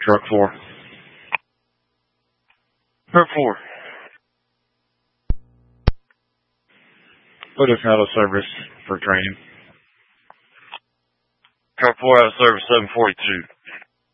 Truck 4. Truck 4. Put us out of service for training. Truck 4 out of service 742.